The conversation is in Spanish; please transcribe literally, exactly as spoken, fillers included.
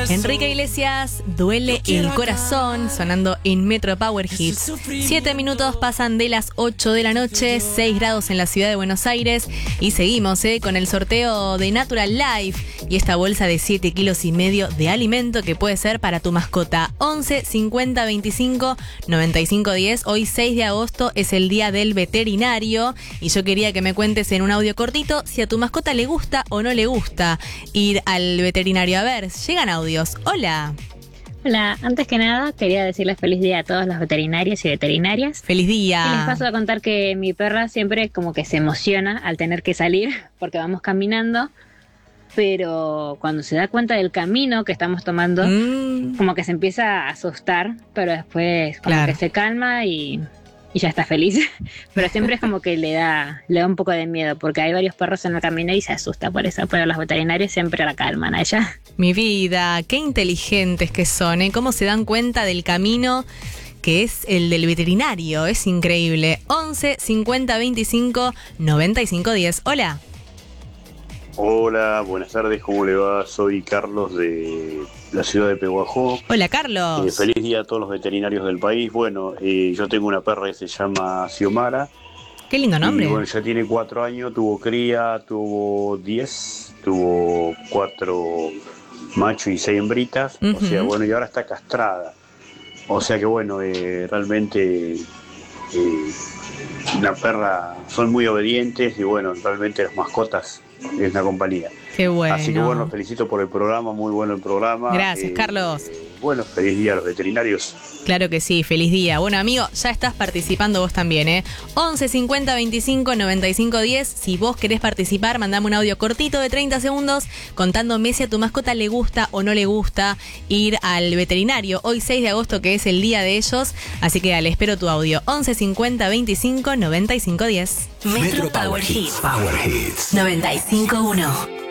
Enrique Iglesias, Duele el Corazón, sonando en Metro Power Hits. Siete minutos pasan de las ocho de la noche, seis grados en la ciudad de Buenos Aires. Y seguimos eh, con el sorteo de Natural Life y esta bolsa de siete kilos y medio de alimento que puede ser para tu mascota. once cincuenta veinticinco noventa y cinco diez. Hoy seis de agosto es el día del veterinario y yo quería que me cuentes en un audio cortito si a tu mascota le gusta o no le gusta ir al veterinario. A ver, llegan audios. Hola. Hola, antes que nada quería decirles feliz día a todos los veterinarios y veterinarias. Feliz día. Y les paso a contar que mi perra siempre como que se emociona al tener que salir porque vamos caminando, pero cuando se da cuenta del camino que estamos tomando, mm. como que se empieza a asustar, pero después como claro. que se calma y... y ya está feliz, pero siempre es como que le da le da un poco de miedo, porque hay varios perros en el camino y se asusta por eso, pero los veterinarios siempre la calman a ella. Mi vida, qué inteligentes que son, ¿eh? Cómo se dan cuenta del camino que es el del veterinario, es increíble. once cincuenta veinticinco noventa y cinco diez. Hola. Hola, buenas tardes, ¿cómo le va? Soy Carlos de la ciudad de Pehuajó. Hola, Carlos. Eh, feliz día a todos los veterinarios del país. Bueno, eh, yo tengo una perra que se llama Xiomara. Qué lindo nombre. Y bueno, ya tiene cuatro años, tuvo cría, tuvo diez, tuvo cuatro machos y seis hembritas. Uh-huh. O sea, bueno, y ahora está castrada. O sea que bueno, eh, realmente eh, una perra, son muy obedientes y bueno, realmente las mascotas es una compañía. Qué bueno. Así que bueno, felicito por el programa, muy bueno el programa. Gracias, eh, Carlos. Bueno, feliz día a los veterinarios. Claro que sí, feliz día. Bueno, amigo, ya estás participando vos también, ¿eh? once cincuenta veinticinco noventa y cinco diez. Si vos querés participar, mandame un audio cortito de treinta segundos contándome si a tu mascota le gusta o no le gusta ir al veterinario. Hoy seis de agosto, que es el día de ellos. Así que dale, espero tu audio. once cincuenta veinticinco noventa y cinco diez. Metro Power Hits. Power Hits. noventa y cinco uno.